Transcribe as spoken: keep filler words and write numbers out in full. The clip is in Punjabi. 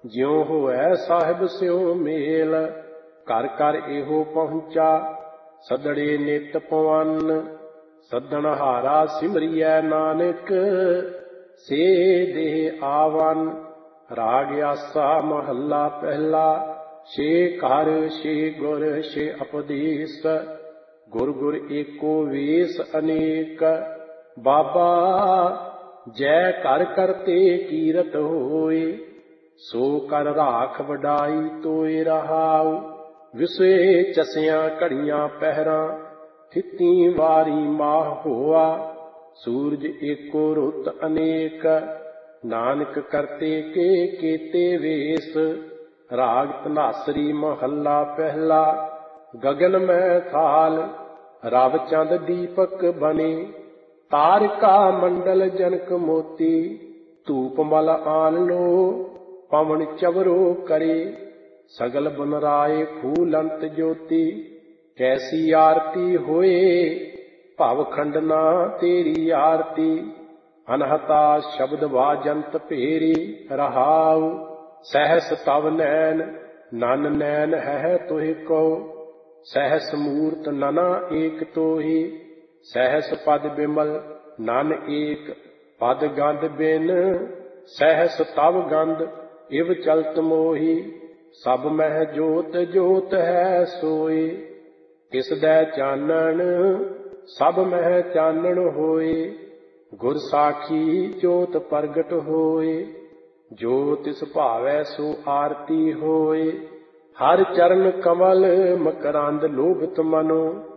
ਜਿਉ ਹੋਐ ਸਾਹਿਬ ਸਿਉ ਮੇਲ। ਘਰ ਘਰ ਇਹੋ ਪਹੁੰਚਾ ਸਦੜੇ ਨਿਤ ਪਵਨ। ਸੱਦਣ ਹਾਰਾ ਸਿਮਰਿਐ ਨਾਨਕ ਸੇ ਦੇਹ ਆਵਨ। ਰਾਗ ਆਸਾ ਮਹੱਲਾ ਪਹਿਲਾ। ਛੇ ਘਰ ਛੇ ਗੁਰ ਛੇ ਉਪਦੇਸ। ਗੁਰ ਗੁਰ ਏਕੋ ਵੇਸ ਅਨੇਕ। ਬਾਬਾ ਜੈ ਘਰ ਕਰਤੇ ਕੀਰਤ ਹੋਏ। ਸੋ ਕਰ ਰਾਖ ਵਡਾਈ ਤੋਏ ਰਹਾਉ। ਵਿਸਵੇ ਚਸਿਆਂ ਘੜੀਆਂ ਪਹਿਰਾਂ। ਥਿੱਤੀ ਵਾਰੀ ਮਾਹ ਹੋਆ। ਸੂਰਜ ਏਕੋ ਰੁੱਤ ਅਨੇਕ। ਨਾਨਕ ਕਰਤੇ ਕੇ ਕੀਤੇ ਵੇਸ। ਰਾਗ ਧਨਾਸਰੀ ਮਹੱਲਾ ਪਹਿਲਾ। ਗਗਨ ਮੈਂ ਥਾਲ ਰਵ ਚੰਦ ਦੀਪਕ ਬਨੇ। ਤਾਰਿਕਾ ਮੰਡਲ ਜਨਕ ਮੋਤੀ। ਧੂਪ ਮਲ ਆਨ ਲੋ ਪਵਨ ਚਵਰੋ ਕਰੇ। ਸਗਲ ਬਨਰਾਏ ਫੂਲੰਤ ਜੋਤੀ। ਕੈਸੀ ਆਰਤੀ ਹੋਏ ਭਵ ਖੰਡਨਾ ਤੇਰੀ ਆਰਤੀ। ਅਨਹਤਾ ਸ਼ਬਦ ਵਾਜੰਤ ਭੇਰੀ ਰਹਾਉ। ਸਹਿਸ ਤਵ ਨੈਣ ਨਨ ਨੈਣ ਹੈ ਤੋਹਿ ਕੋ। ਸਹਿਸ ਮੂਰਤ ਨਨਾ ਏਕ ਤੋਹੀ। ਸਹਿਸ ਪਦ ਬਿਮਲ ਨਨ ਏਕ ਪਦ ਗੰਧ ਬਿਨ। ਸਹਿਸ ਤਵ ਗੰਧ ਇਵ ਚਲਤ ਮੋਹੀ। ਸਭ ਮਹਿ ਜੋਤ ਜੋਤ ਹੈ ਸੋਈ। ਤਿਸ ਦੈ ਚਾਨਣ ਸਭ ਮਹਿ ਚਾਨਣ ਹੋਏ। ਗੁਰ ਸਾਖੀ ਜੋਤ ਪ੍ਰਗਟ ਹੋਏ। ਜੋ ਤਿਸ ਭਾਵੈ ਸੋ ਆਰਤੀ ਹੋਏ। ਹਰ ਚਰਨ ਕਮਲ ਮਕਰੰਦ ਲੋਭਿਤ ਮਨੋ।